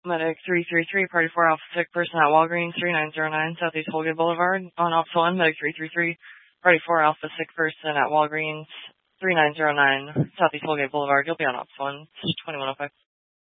Medic 333, Party 4 Alpha, sick person at Walgreens, 3909 Southeast Holgate Boulevard. On Ops 1, Medic 333, Party 4 Alpha, sick person at Walgreens, 3909 Southeast Holgate Boulevard. You'll be on Ops 1, 2105.